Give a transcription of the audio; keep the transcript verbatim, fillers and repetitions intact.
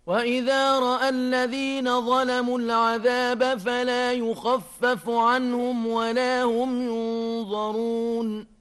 وإذا رأى الذين ظلموا العذاب فلا يخفف عنهم ولا هم ينظرون